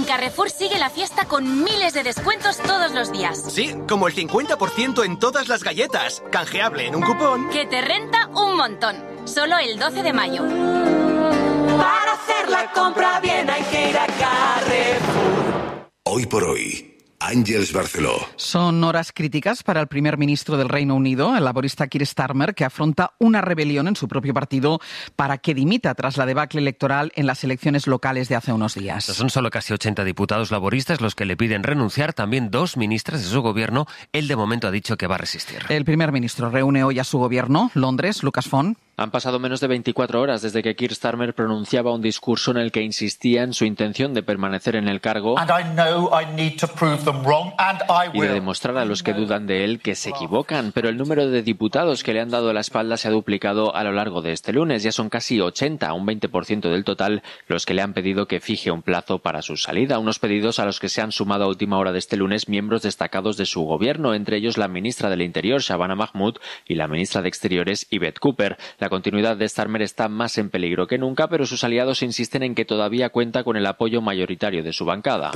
Carrefour sigue la fiesta con miles de descuentos todos los días. Sí, como el 50% en todas las galletas. Canjeable en un cupón. Que te renta un montón. Solo el 12 de mayo. Para hacer la compra bien hay que ir a Carrefour. Hoy por hoy, Àngels Barceló. Son horas críticas para el primer ministro del Reino Unido, el laborista Keir Starmer, que afronta una rebelión en su propio partido para que dimita tras la debacle electoral en las elecciones locales de hace unos días. Son solo casi 80 diputados laboristas los que le piden renunciar, también 2 ministras de su gobierno. Él de momento ha dicho que va a resistir. El primer ministro reúne hoy a su gobierno, Londres, Lucas Font. Han pasado menos de 24 horas desde que Keir Starmer pronunciaba un discurso en el que insistía en su intención de permanecer en el cargo y de demostrar a los que dudan de él que se equivocan. Pero el número de diputados que le han dado la espalda se ha duplicado a lo largo de este lunes. Ya son casi 80, un 20% del total, los que le han pedido que fije un plazo para su salida. Unos pedidos a los que se han sumado a última hora de este lunes miembros destacados de su gobierno, entre ellos la ministra del Interior, Shabana Mahmood, y la ministra de Exteriores, Yvette Cooper. La continuidad de Starmer está más en peligro que nunca, pero sus aliados insisten en que todavía cuenta con el apoyo mayoritario de su bancada.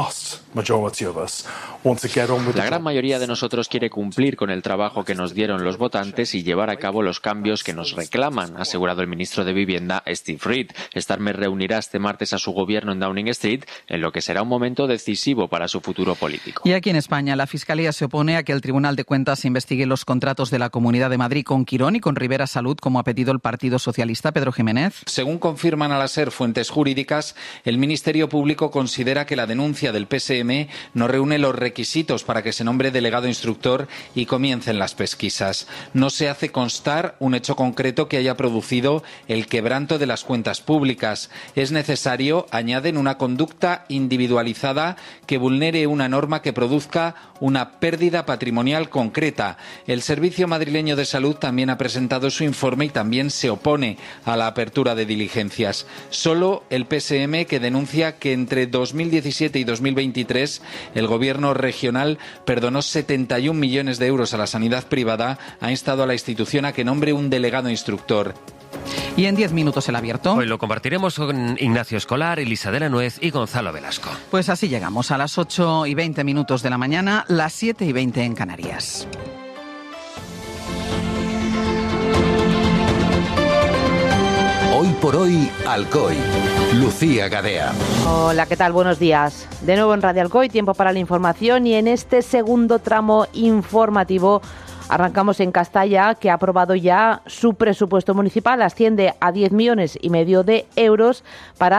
La gran mayoría de nosotros quiere cumplir con el trabajo que nos dieron los votantes y llevar a cabo los cambios que nos reclaman, ha asegurado el ministro de Vivienda, Steve Reed. Starmer reunirá este martes a su gobierno en Downing Street, en lo que será un momento decisivo para su futuro político. Y aquí en España, la Fiscalía se opone a que el Tribunal de Cuentas investigue los contratos de la Comunidad de Madrid con Quirón y con Rivera Salud, como ha pedido el Partido Socialista. Pedro Jiménez. Según confirman a la SER fuentes jurídicas, el Ministerio Público considera que la denuncia del PSM no reúne los requisitos para que se nombre delegado instructor y comiencen las pesquisas. No se hace constar un hecho concreto que haya producido el quebranto de las cuentas públicas. Es necesario, añaden, una conducta individualizada que vulnere una norma que produzca una pérdida patrimonial concreta. El Servicio Madrileño de Salud también ha presentado su informe y también se opone a la apertura de diligencias. Solo el PSM, que denuncia que entre 2017 y 2023 el gobierno regional perdonó 71 millones de euros a la sanidad privada, ha instado a la institución a que nombre un delegado instructor. Y en 10 minutos el abierto. Hoy lo compartiremos con Ignacio Escolar, Elisa de la Nuez y Gonzalo Velasco. Pues así llegamos a las 8:20 de la mañana, las 7:20 en Canarias. Hoy por hoy, Alcoy. Lucía Gadea. Hola, ¿qué tal? Buenos días. De nuevo en Radio Alcoy, tiempo para la información y en este segundo tramo informativo arrancamos en Castalla, que ha aprobado ya su presupuesto municipal. Asciende a 10,5 millones de euros para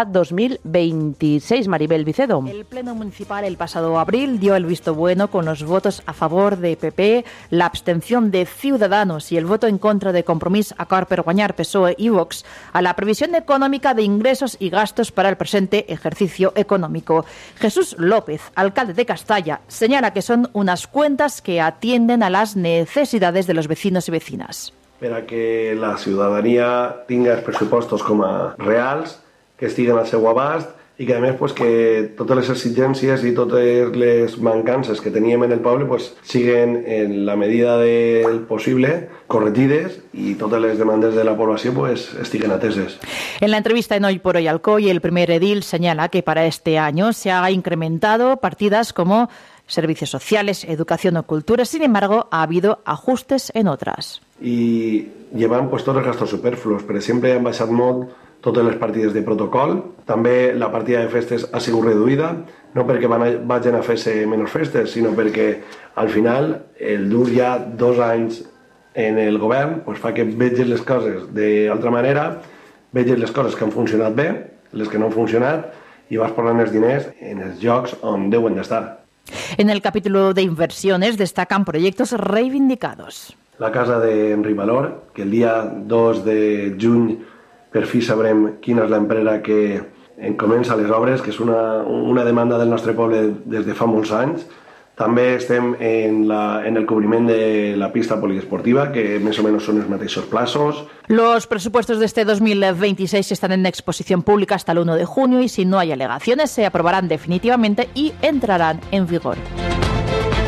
2026. Maribel Vicedo. El Pleno Municipal el pasado abril dio el visto bueno con los votos a favor de PP, la abstención de Ciudadanos y el voto en contra de Compromís, Acord per Guanyar, PSOE y Vox a la previsión económica de ingresos y gastos para el presente ejercicio económico. Jesús López, alcalde de Castalla, señala que son unas cuentas que atienden a las necesidades de los vecinos i vecinas. Per a que la ciutadania tingui els pressupostos com a reals, que estiguen al seu abast i que a més pues, que totes les exigències i totes les mancances que teníem en el poble pues, siguen en la medida del possible corregides y todas las demandas de la población pues estiguen ateses. En la entrevista en Hoy por Hoy Alcoy, el primer edil señala que para este año se ha incrementado partidas como servicios sociales, educación o cultura. Sin embargo, ha habido ajustes en otras. I llevant pues, tots els gastos superflus. Per exemple, han baixat molt totes les partides de protocol. També la partida de festes ha sigut reduïda, no perquè vagin a fer-se menys festes, sinó perquè al final el dur ja 2 anys en el govern pues, fa que vegin les coses d'altra manera, vegin les coses que han funcionat bé, les que no han funcionat, i vas posant els diners en els llocs on deuen d'estar. En el capítulo de inversiones destacan proyectos reivindicados. La casa d'Enric Valor, que el dia 2 de juny per fi sabrem quina és l'empresa que comença les obres, que és una demanda del nostre poble des de fa molts anys. També estem en el cobriment de la pista poliesportiva, que més o menys són els mateixos plazos. Los presupuestos de este 2026 están en exposición pública hasta el 1 de junio y si no hay alegaciones se aprobarán definitivamente y entrarán en vigor.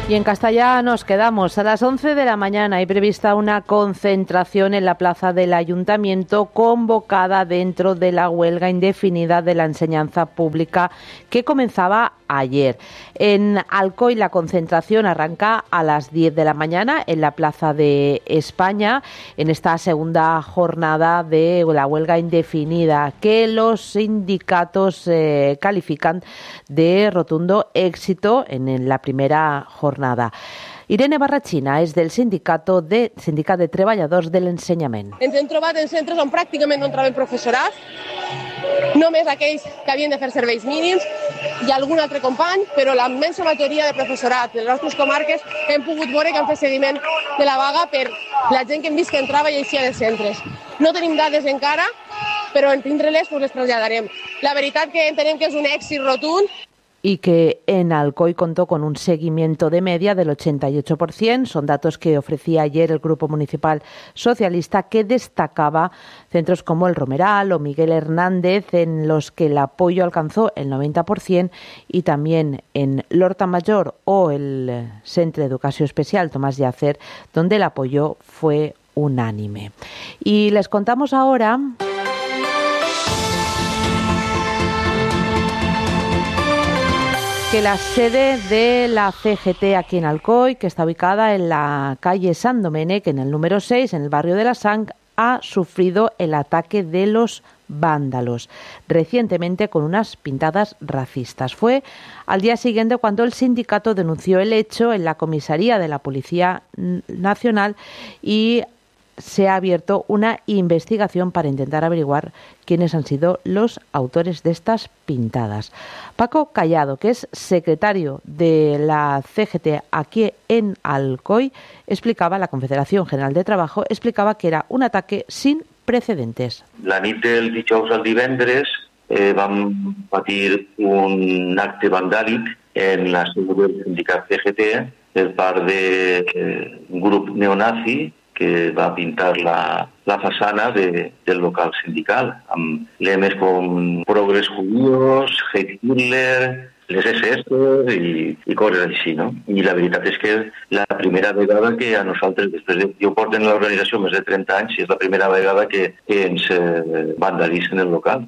Y en Castalla nos quedamos. A las 11 de la mañana hay prevista una concentración en la plaza del Ayuntamiento convocada dentro de la huelga indefinida de la enseñanza pública que comenzaba ayer. En Alcoy la concentración arranca a las 10 de la mañana en la Plaza de España, en esta segunda jornada de la huelga indefinida que los sindicatos califican de rotundo éxito en la primera jornada. Irene Barrachina és del Sindicat de Treballadors de l'Ensenyament. Ens hem trobat en centres on pràcticament no entrava el professorat, només aquells que havien de fer serveis mínims i algun altre company, però la immensa majoria de professorat de les nostres comarques hem pogut veure que han fet seguiment de la vaga per la gent que hem vist que entrava i eixia dels centres. No tenim dades encara, però en tindre-les les traslladarem. La veritat que entenem que és un èxit rotund. Y que en Alcoy contó con un seguimiento de media del 88%. Son datos que ofrecía ayer el Grupo Municipal Socialista, que destacaba centros como el Romeral o Miguel Hernández, en los que el apoyo alcanzó el 90%, y también en l'Horta Major o el Centre d'Educació Especial Tomás Llacer, donde el apoyo fue unánime. Y les contamos ahora que la sede de la CGT aquí en Alcoy, que está ubicada en la calle San Domènec, en el número 6, en el barrio de la Sang, ha sufrido el ataque de los vándalos, recientemente con unas pintadas racistas. Fue al día siguiente cuando el sindicato denunció el hecho en la comisaría de la Policía Nacional y se ha abierto una investigación para intentar averiguar quiénes han sido los autores de estas pintadas. Paco Callado, que es secretario de la CGT aquí en Alcoy, explicaba, la Confederación General de Trabajo, explicaba que era un ataque sin precedentes. La nit del dijous al divendres vam patir un acte vandàlic en la seu del sindicat CGT per part d'un grup neonazi que va pintar la façana del local sindical, amb lemes com progres judíos, hate Hitler, les SS i coses així, no? I la veritat és que la primera vegada que a nosaltres, jo porto en l'organització més de 30 anys, i és la primera vegada que ens vandalitzen el local.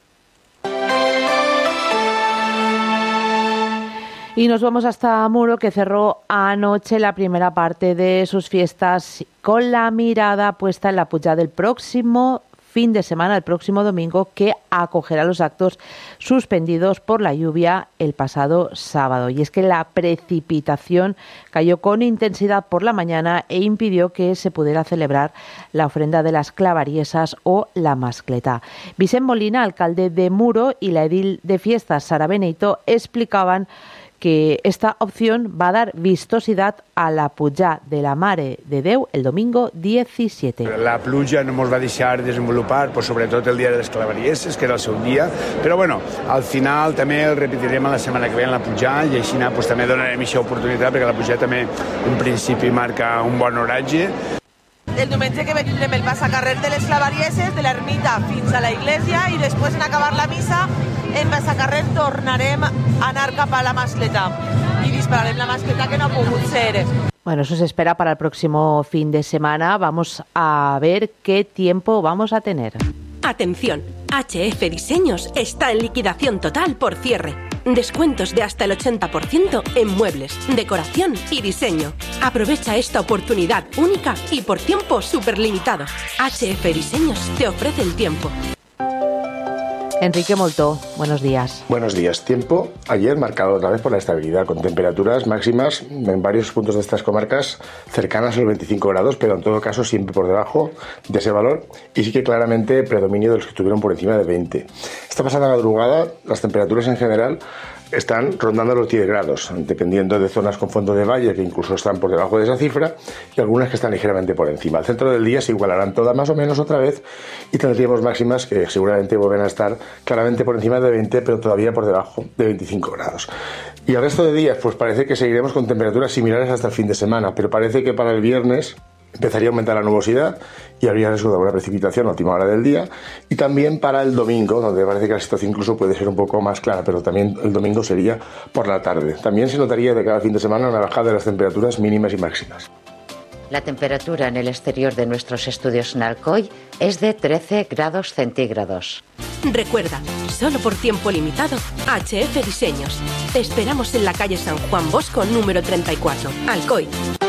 Y nos vamos hasta Muro, que cerró anoche la primera parte de sus fiestas con la mirada puesta en la puja del próximo fin de semana, el próximo domingo, que acogerá los actos suspendidos por la lluvia el pasado sábado. Y es que la precipitación cayó con intensidad por la mañana e impidió que se pudiera celebrar la ofrenda de las clavariesas o la mascleta. Vicent Molina, alcalde de Muro, y la edil de fiestas, Sara Benito, explicaban que esta opción va a dar vistosidad a la puja de la Mare de Déu el domingo 17. La pluja no ens va deixar desenvolupar, pues, sobretot el dia de les clavarieses, que era el seu dia, però bueno, al final també el repetirem la setmana que ve en la puja, i així pues, també donarem aquesta oportunitat, perquè la puja també en principi marca un bon oratge. El diumenge que ve tindrem el passacarrer de les clavarieses, de l'ermita fins a la iglesia, i després, en acabar la missa, en passacarrer tornarem a anar cap a la mascleta i dispararem la mascleta que no ha pogut ser. Bueno, eso se espera para el próximo fin de semana. Vamos a ver qué tiempo vamos a tener. Atención, HF Diseños está en liquidación total por cierre. Descuentos de hasta el 80% en muebles, decoración y diseño. Aprovecha esta oportunidad única y por tiempo superlimitado. HF Diseños te ofrece el tiempo. Enrique Moltó, buenos días. Buenos días. Tiempo ayer marcado otra vez por la estabilidad, con temperaturas máximas en varios puntos de estas comarcas cercanas a los 25 grados, pero en todo caso siempre por debajo de ese valor, y sí que claramente predominio de los que estuvieron por encima de 20. Esta pasada madrugada las temperaturas en general están rondando los 10 grados, dependiendo de zonas con fondo de valle que incluso están por debajo de esa cifra, y algunas que están ligeramente por encima. Al centro del día se igualarán todas más o menos otra vez, y tendríamos máximas que seguramente vuelven a estar claramente por encima de 20, pero todavía por debajo de 25 grados. Y el resto de días pues parece que seguiremos con temperaturas similares hasta el fin de semana, pero parece que para el viernes empezaría a aumentar la nubosidad y habría riesgo de alguna precipitación a última hora del día. Y también para el domingo, donde parece que la situación incluso puede ser un poco más clara, pero también el domingo sería por la tarde. También se notaría de cada fin de semana una bajada de las temperaturas mínimas y máximas. La temperatura en el exterior de nuestros estudios en Alcoy es de 13 grados centígrados. Recuerda, solo por tiempo limitado, HF Diseños. Te esperamos en la calle San Juan Bosco, número 34, Alcoy.